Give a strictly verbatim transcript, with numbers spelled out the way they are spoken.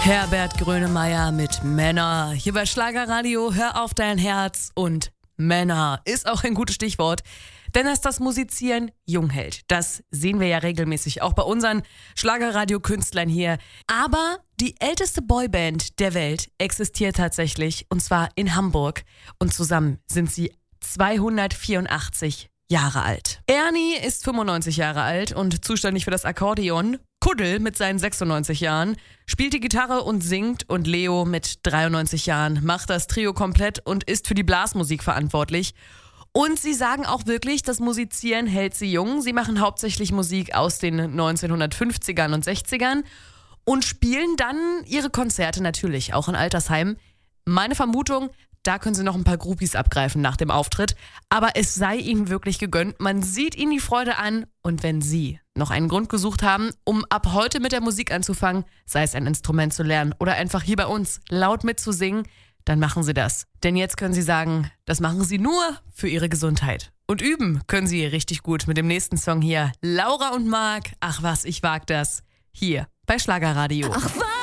Herbert Grönemeyer mit Männer. Hier bei Schlagerradio, hör auf dein Herz, und Männer ist auch ein gutes Stichwort. Denn dass das Musizieren jung hält, das sehen wir ja regelmäßig auch bei unseren Schlagerradio-Künstlern hier. Aber die älteste Boyband der Welt existiert tatsächlich, und zwar in Hamburg. Und zusammen sind sie zweihundertvierundachtzig Jahre alt. Ernie ist fünfundneunzig Jahre alt und zuständig für das Akkordeon. Kuddel mit seinen sechsundneunzig Jahren spielt die Gitarre und singt, und Leo mit dreiundneunzig Jahren macht das Trio komplett und ist für die Blasmusik verantwortlich. Und sie sagen auch wirklich, das Musizieren hält sie jung. Sie machen hauptsächlich Musik aus den neunzehnhundertfünfzigern und sechzigern und spielen dann ihre Konzerte natürlich auch in Altersheimen. Meine Vermutung, da können sie noch ein paar Groupies abgreifen nach dem Auftritt. Aber es sei ihnen wirklich gegönnt. Man sieht ihnen die Freude an. Und wenn sie noch einen Grund gesucht haben, um ab heute mit der Musik anzufangen, sei es ein Instrument zu lernen oder einfach hier bei uns laut mitzusingen, dann machen sie das. Denn jetzt können sie sagen, das machen sie nur für ihre Gesundheit. Und üben können sie richtig gut mit dem nächsten Song hier. Laura und Marc, ach was, ich wag das. Hier bei Schlagerradio. Ach was.